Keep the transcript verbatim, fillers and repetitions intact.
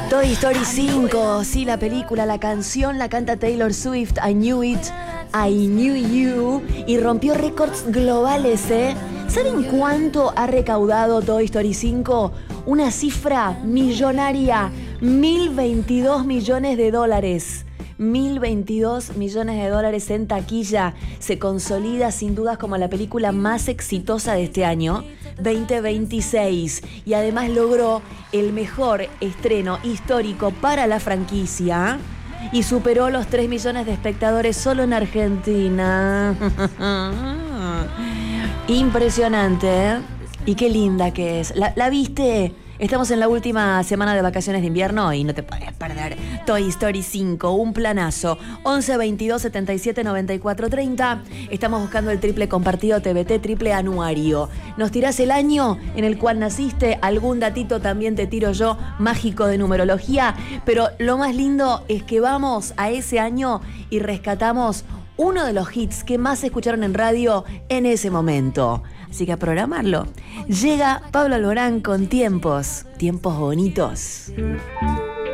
Toy Story cinco, sí, la película, la canción la canta Taylor Swift, I Knew It, I Knew You, y rompió récords globales, ¿eh? ¿Saben cuánto ha recaudado Toy Story cinco? Una cifra millonaria, mil veintidós millones de dólares. mil veintidós millones de dólares en taquilla. Se consolida sin dudas como la película más exitosa de este año, veinte veintiséis. Y además logró el mejor estreno histórico para la franquicia y superó los tres millones de espectadores solo en Argentina. Impresionante, ¿eh? Y qué linda que es. ¿La, la viste? Estamos en la última semana de vacaciones de invierno y no te puedes perder Toy Story cinco, un planazo. once veintidós setenta y siete noventa y cuatro treinta. Estamos buscando el triple compartido T V T, triple anuario. Nos tirás el año en el cual naciste, algún datito también te tiro yo, mágico de numerología, pero lo más lindo es que vamos a ese año y rescatamos uno de los hits que más se escucharon en radio en ese momento. Así que a programarlo. Llega Pablo Alborán con Tiempos, Tiempos Bonitos.